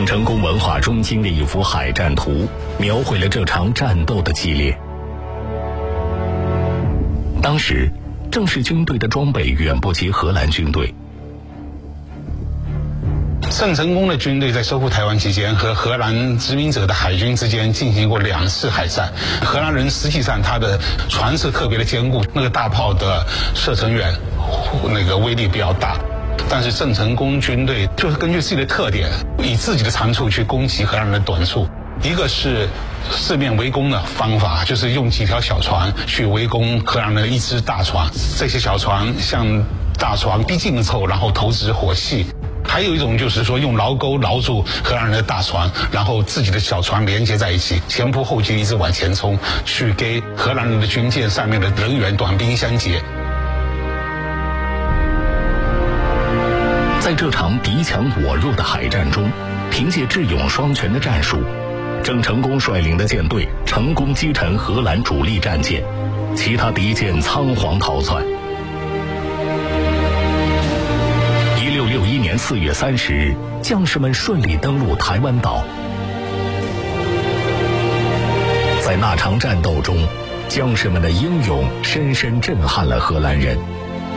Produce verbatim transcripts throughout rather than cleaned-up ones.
郑成功文化中心的一幅海战图，描绘了这场战斗的激烈。当时，正式军队的装备远不及荷兰军队。 郑成功的军队在收复台湾期间，和荷兰殖民者的海军之间进行过两次海战。荷兰人实际上他的船是特别的坚固，那个大炮的射程远，那个威力比较大。但是郑成功军队就是根据自己的特点，以自己的长处去攻击荷兰人的短处。一个是四面围攻的方法，就是用几条小船去围攻荷兰人的一支大船，这些小船向大船逼近之后，然后投掷火器。还有一种就是说用牢钩牢住荷兰人的大船，然后自己的小船连接在一起，前仆后继一直往前冲，去给荷兰人的军舰上面的人员短兵相接。 在这场敌强我弱的海战中，凭借智勇双全的战术，郑成功率领的舰队成功击沉荷兰主力战舰，其他敌舰仓皇逃窜。一六六一年四月三十日，将士们顺利登陆台湾岛。在那场战斗中，将士们的英勇深深震撼了荷兰人。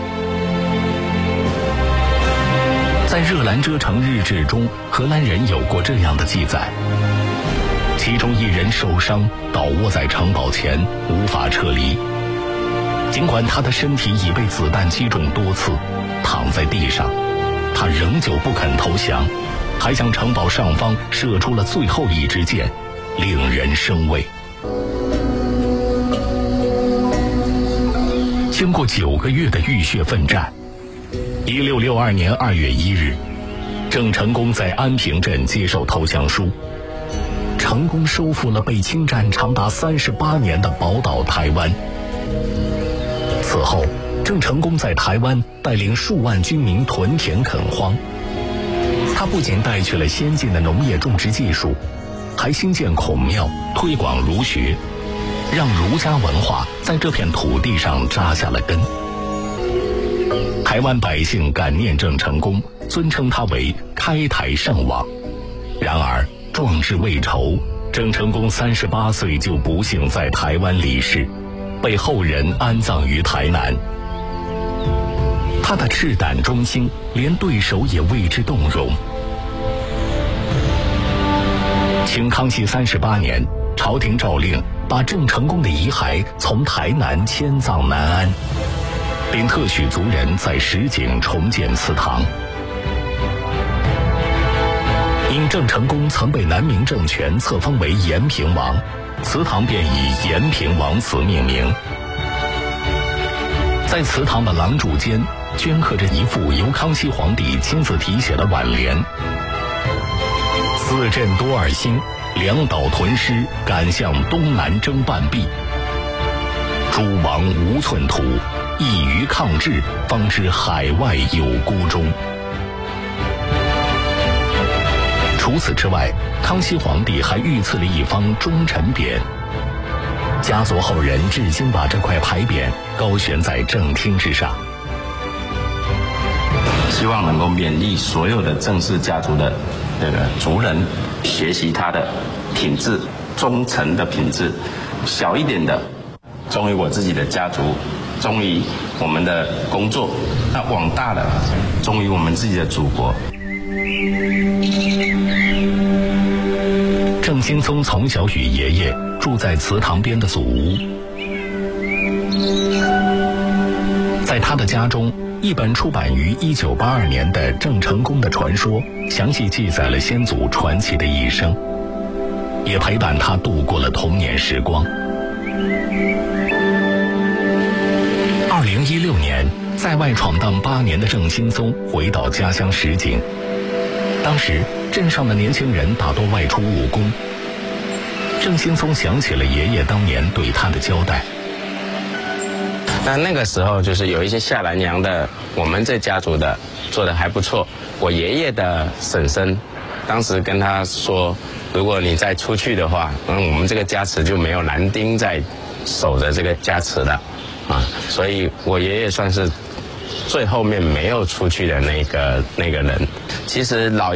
在热兰遮城日志中，荷兰人有过这样的记载：其中一人受伤，倒卧在城堡前，无法撤离。尽管他的身体已被子弹击中多次，躺在地上，他仍旧不肯投降，还向城堡上方射出了最后一支箭，令人生畏。经过九个月的浴血奋战，一六六二年二月一日，郑成功在安平镇接受投降书，成功收复了被侵占长达三十八年的宝岛台湾。此后，郑成功在台湾带领数万军民屯田垦荒。他不仅带去了先进的农业种植技术，还兴建孔庙，推广儒学，让儒家文化在这片土地上扎下了根。台湾百姓感念郑成功，尊称他为开台圣王。然而壮志未酬，郑成功三十八岁就不幸在台湾离世，被后人安葬于台南。他的赤胆忠心，连对手也为之动容。清康熙三十八年，朝廷诏令把郑成功的遗骸从台南迁葬南安，并特许族人在石井重建祠堂。因郑成功曾被南明政权册封为延平王，祠堂便以延平王祠命名。在祠堂的廊柱间镌刻着一幅由康熙皇帝亲自题写的挽联：四镇多二心，两岛屯师，赶向东南征半壁。诸王无寸土，一于抗志，方知海外有孤忠。除此之外，康熙皇帝还御赐了一方忠臣匾。家族后人至今把这块牌匾高悬在正厅之上。 希望能够勉励所有的郑氏家族的这个族人学习他的品质，忠诚的品质。小一点的忠于我自己的家族，忠于我们的工作；那往大的忠于我们自己的祖国。 郑兴松从小与爷爷住在祠堂边的祖屋，在他的家中，一本出版于一九八二年的《郑成功的传说》详细记载了先祖传奇的一生，也陪伴他度过了童年时光。二零一六年，在外闯荡八年的郑兴松回到家乡石井，当时镇上的年轻人大多外出务工。郑兴松想起了爷爷当年对他的交代。 那那个时候就是有一些下南洋的，我们这家族的做得还不错。我爷爷的婶婶当时跟他说，如果你再出去的话，嗯，我们这个家祠就没有男丁在守着这个家祠了啊。所以我爷爷算是最后面没有出去的那个那个人。其实老